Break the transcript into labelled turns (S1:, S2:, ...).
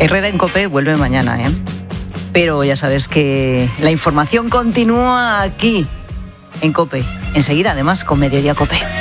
S1: Herrera en COPE vuelve mañana, ¿eh? Pero ya sabes que la información continúa aquí, en COPE. Enseguida, además, con Mediodía COPE.